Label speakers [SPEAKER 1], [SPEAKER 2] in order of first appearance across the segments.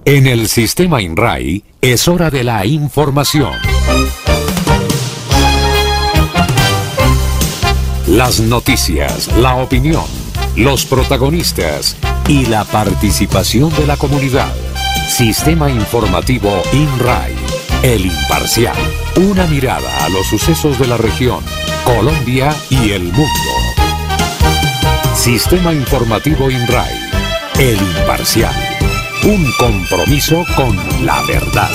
[SPEAKER 1] En el sistema INRAI es hora de la información. Las noticias, la opinión, los protagonistas y la participación de la comunidad. Sistema informativo INRAI, el imparcial. Una mirada a los sucesos de la región, Colombia y el mundo. Sistema informativo INRAI, el imparcial. Un compromiso con la verdad.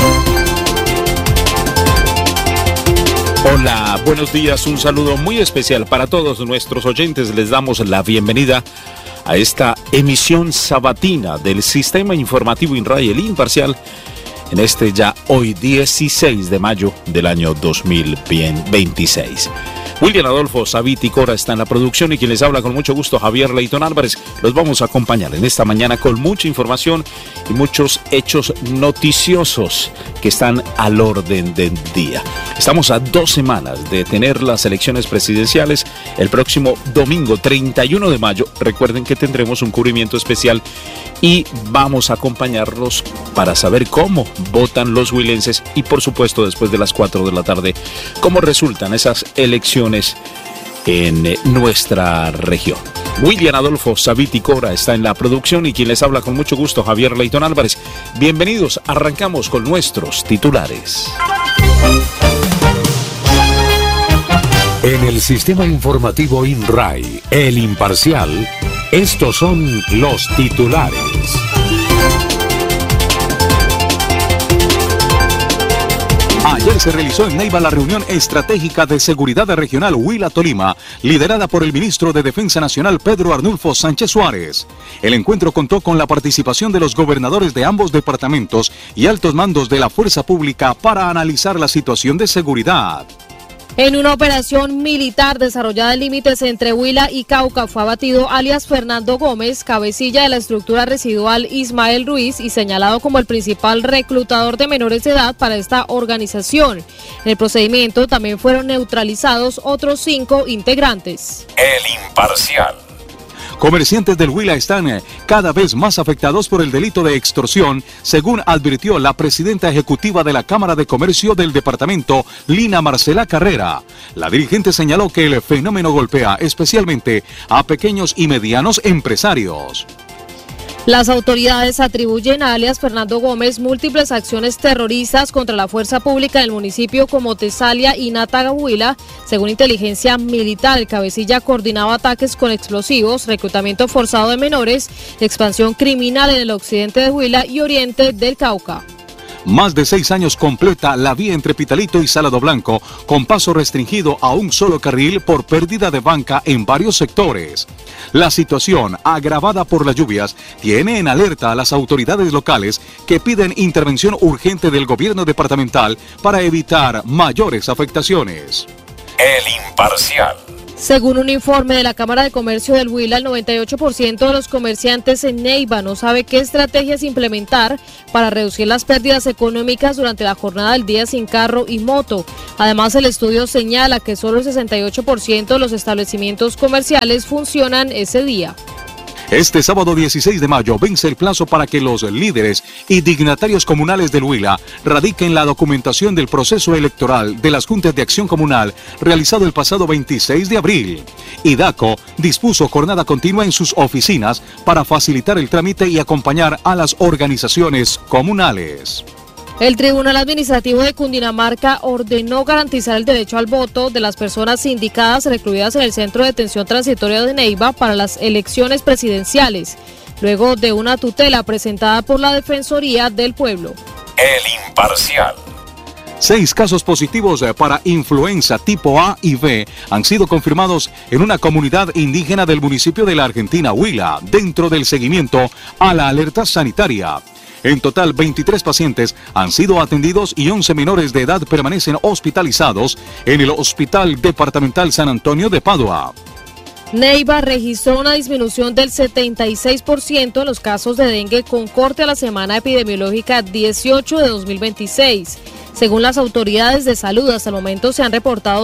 [SPEAKER 2] Hola, buenos días, un saludo muy especial para todos nuestros oyentes. Les damos la bienvenida a esta emisión sabatina del Sistema Informativo INRAI, el imparcial, en este ya hoy 16 de mayo del año 2026. William Adolfo Saviti Cora está en la producción y quien les habla con mucho gusto, Javier Leyton Álvarez. Los vamos a acompañar en esta mañana con mucha información y muchos hechos noticiosos que están al orden del día. Estamos a 2 semanas de tener las elecciones presidenciales. El próximo domingo 31 de mayo, recuerden que tendremos un cubrimiento especial y vamos a acompañarlos para saber cómo votan los huilenses y por supuesto después de las 4 de la tarde, cómo resultan esas elecciones en nuestra región. William Adolfo Saviti Cora está en la producción y quien les habla con mucho gusto, Javier Leyton Álvarez. Bienvenidos, arrancamos con nuestros titulares.
[SPEAKER 1] En el sistema informativo INRAI, el imparcial, estos son los titulares.
[SPEAKER 3] Ayer se realizó en Neiva la reunión estratégica de seguridad regional Huila-Tolima, liderada por el ministro de Defensa Nacional Pedro Arnulfo Sánchez Suárez. El encuentro contó con la participación de los gobernadores de ambos departamentos y altos mandos de la fuerza pública para analizar la situación de seguridad.
[SPEAKER 4] En una operación militar desarrollada en límites entre Huila y Cauca fue abatido alias Fernando Gómez, cabecilla de la estructura residual Ismael Ruiz y señalado como el principal reclutador de menores de edad para esta organización. En el procedimiento también fueron neutralizados otros 5 integrantes.
[SPEAKER 1] El imparcial.
[SPEAKER 3] Comerciantes del Huila están cada vez más afectados por el delito de extorsión, según advirtió la presidenta ejecutiva de la Cámara de Comercio del departamento, Lina Marcela Carrera. La dirigente señaló que el fenómeno golpea especialmente a pequeños y medianos empresarios.
[SPEAKER 4] Las autoridades atribuyen a alias Fernando Gómez múltiples acciones terroristas contra la fuerza pública del municipio como Tesalia y Natagahuila. Según inteligencia militar, el cabecilla coordinaba ataques con explosivos, reclutamiento forzado de menores, expansión criminal en el occidente de Huila y oriente del Cauca.
[SPEAKER 3] Más de 6 años completa la vía entre Pitalito y Salado Blanco, con paso restringido a un solo carril por pérdida de banca en varios sectores. La situación, agravada por las lluvias, tiene en alerta a las autoridades locales que piden intervención urgente del gobierno departamental para evitar mayores afectaciones.
[SPEAKER 1] El imparcial.
[SPEAKER 4] Según un informe de la Cámara de Comercio del Huila, el 98% de los comerciantes en Neiva no sabe qué estrategias implementar para reducir las pérdidas económicas durante la jornada del día sin carro y moto. Además, el estudio señala que solo el 68% de los establecimientos comerciales funcionan ese día.
[SPEAKER 3] Este sábado 16 de mayo vence el plazo para que los líderes y dignatarios comunales del Huila radiquen la documentación del proceso electoral de las Juntas de Acción Comunal realizado el pasado 26 de abril. IDACO dispuso jornada continua en sus oficinas para facilitar el trámite y acompañar a las organizaciones comunales.
[SPEAKER 4] El Tribunal Administrativo de Cundinamarca ordenó garantizar el derecho al voto de las personas sindicadas recluidas en el Centro de Detención Transitoria de Neiva para las elecciones presidenciales, luego de una tutela presentada por la Defensoría del Pueblo.
[SPEAKER 1] El imparcial.
[SPEAKER 3] 6 casos positivos para influenza tipo A y B han sido confirmados en una comunidad indígena del municipio de la Argentina, Huila, dentro del seguimiento a la alerta sanitaria. En total, 23 pacientes han sido atendidos y 11 menores de edad permanecen hospitalizados en el Hospital Departamental San Antonio de Padua.
[SPEAKER 4] Neiva registró una disminución del 76% en los casos de dengue con corte a la semana epidemiológica 18 de 2026. Según las autoridades de salud, hasta el momento se han reportado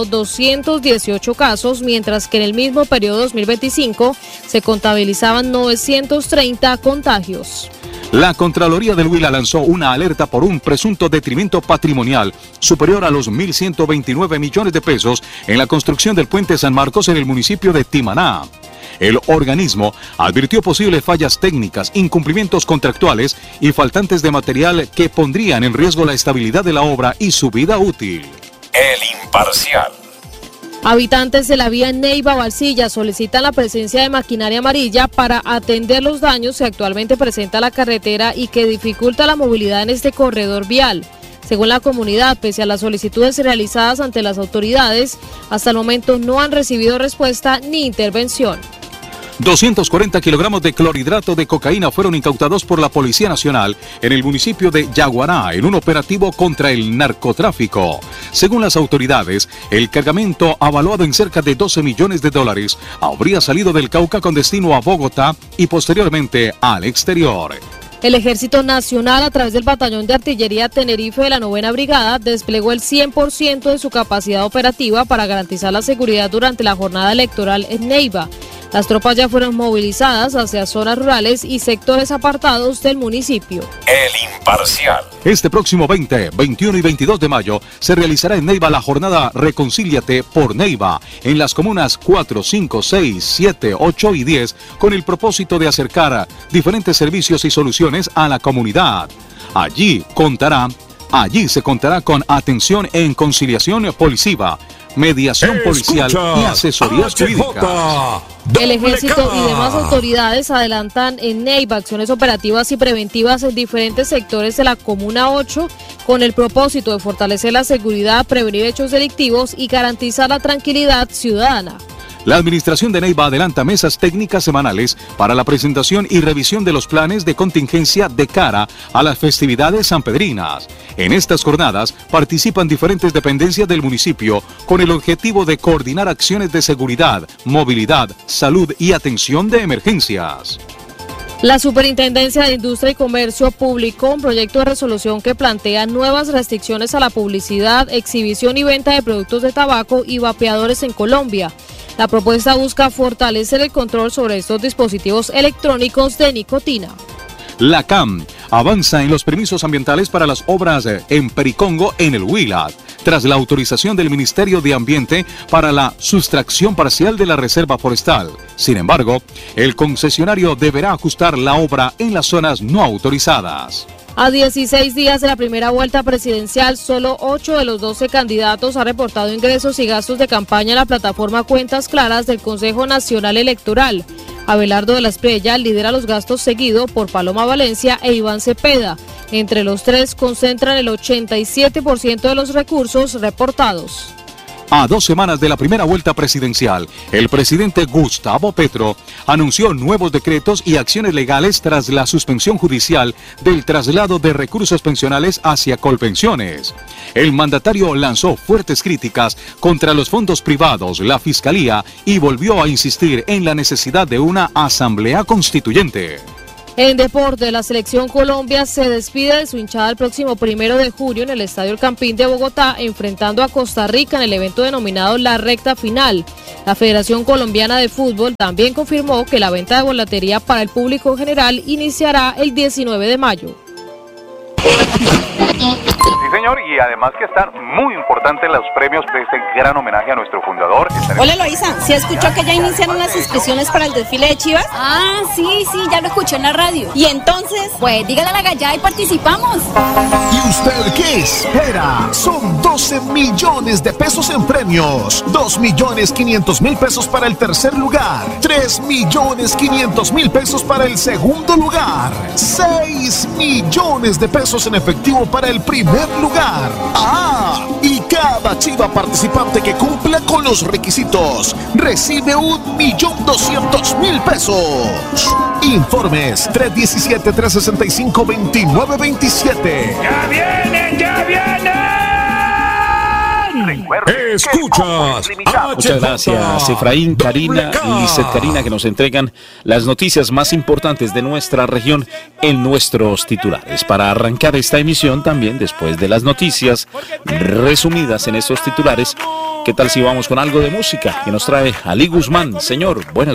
[SPEAKER 4] 218 casos, mientras que en el mismo periodo 2025 se contabilizaban 930 contagios.
[SPEAKER 3] La Contraloría del Huila lanzó una alerta por un presunto detrimento patrimonial superior a los 1.129 millones de pesos en la construcción del puente San Marcos en el municipio de Timaná. El organismo advirtió posibles fallas técnicas, incumplimientos contractuales y faltantes de material que pondrían en riesgo la estabilidad de la obra y su vida útil.
[SPEAKER 1] El Imparcial.
[SPEAKER 4] Habitantes de la vía Neiva-Balsilla solicitan la presencia de maquinaria amarilla para atender los daños que actualmente presenta la carretera y que dificulta la movilidad en este corredor vial. Según la comunidad, pese a las solicitudes realizadas ante las autoridades, hasta el momento no han recibido respuesta ni intervención.
[SPEAKER 3] 240 kilogramos de clorhidrato de cocaína fueron incautados por la Policía Nacional en el municipio de Yaguará en un operativo contra el narcotráfico. Según las autoridades, el cargamento, avaluado en cerca de 12 millones de dólares, habría salido del Cauca con destino a Bogotá y posteriormente al exterior.
[SPEAKER 4] El Ejército Nacional, a través del Batallón de Artillería Tenerife de la 9ª Brigada, desplegó el 100% de su capacidad operativa para garantizar la seguridad durante la jornada electoral en Neiva. Las tropas ya fueron movilizadas hacia zonas rurales y sectores apartados del municipio.
[SPEAKER 1] El Imparcial.
[SPEAKER 3] Este próximo 20, 21 y 22 de mayo se realizará en Neiva la jornada Reconcíliate por Neiva en las comunas 4, 5, 6, 7, 8 y 10 con el propósito de acercar diferentes servicios y soluciones a la comunidad. Allí se contará con atención en conciliación policiva, mediación policial y asesorías jurídicas.
[SPEAKER 4] El Ejército y demás autoridades adelantan en Neiva acciones operativas y preventivas en diferentes sectores de la Comuna 8 con el propósito de fortalecer la seguridad, prevenir hechos delictivos y garantizar la tranquilidad ciudadana.
[SPEAKER 3] La Administración de Neiva adelanta mesas técnicas semanales para la presentación y revisión de los planes de contingencia de cara a las festividades sanpedrinas. En estas jornadas participan diferentes dependencias del municipio con el objetivo de coordinar acciones de seguridad, movilidad, salud y atención de emergencias.
[SPEAKER 4] La Superintendencia de Industria y Comercio publicó un proyecto de resolución que plantea nuevas restricciones a la publicidad, exhibición y venta de productos de tabaco y vapeadores en Colombia. La propuesta busca fortalecer el control sobre estos dispositivos electrónicos de nicotina.
[SPEAKER 3] La CAM avanza en los permisos ambientales para las obras en Pericongo en el Huila, tras la autorización del Ministerio de Ambiente para la sustracción parcial de la reserva forestal. Sin embargo, el concesionario deberá ajustar la obra en las zonas no autorizadas.
[SPEAKER 4] A 16 días de la primera vuelta presidencial, solo 8 de los 12 candidatos han reportado ingresos y gastos de campaña en la plataforma Cuentas Claras del Consejo Nacional Electoral. Abelardo de la Espriella lidera los gastos seguido por Paloma Valencia e Iván Cepeda. Entre los tres concentran el 87% de los recursos reportados.
[SPEAKER 3] A 2 semanas de la primera vuelta presidencial, el presidente Gustavo Petro anunció nuevos decretos y acciones legales tras la suspensión judicial del traslado de recursos pensionales hacia Colpensiones. El mandatario lanzó fuertes críticas contra los fondos privados, la fiscalía y volvió a insistir en la necesidad de una asamblea constituyente.
[SPEAKER 4] En deporte, la selección Colombia se despide de su hinchada el próximo 1 de junio en el Estadio El Campín de Bogotá, enfrentando a Costa Rica en el evento denominado La Recta Final. La Federación Colombiana de Fútbol también confirmó que la venta de boletería para el público general iniciará el 19 de mayo.
[SPEAKER 5] Sí, señor, y además que están muy importantes los premios de este gran homenaje a nuestro fundador.
[SPEAKER 6] Hola, Eloísa, ¿sí escuchó que ya iniciaron las inscripciones para el desfile de Chivas?
[SPEAKER 7] Ah, sí, ya lo escuché en la radio.
[SPEAKER 6] ¿Y entonces?
[SPEAKER 7] Pues dígale a la gallada y participamos.
[SPEAKER 8] ¿Y usted qué espera? Son 12 millones de pesos en premios, 2.500.000 pesos para el tercer lugar, 3.500.000 pesos para el segundo lugar, 6 millones de pesos en efectivo para el primer lugar. ¡Ah! Y cada chiva participante que cumpla con los requisitos recibe 1.200.000 pesos. Informes 317-365-2927.
[SPEAKER 9] ¡Ya vienen!
[SPEAKER 1] Escuchas.
[SPEAKER 2] Muchas gracias, Efraín, Karina, Lizeth, Karina, que nos entregan las noticias más importantes de nuestra región en nuestros titulares. Para arrancar esta emisión también, después de las noticias resumidas en estos titulares, ¿qué tal si vamos con algo de música que nos trae Ali Guzmán? Señor, buenas